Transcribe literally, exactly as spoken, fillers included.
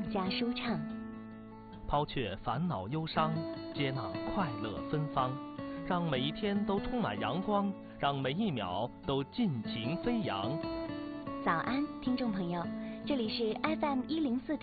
加舒畅。 抛却烦恼忧伤，接纳快乐芬芳，让每一天都充满阳光，让每一秒都尽情飞扬。 早安，听众朋友，这里是 F M 一零四点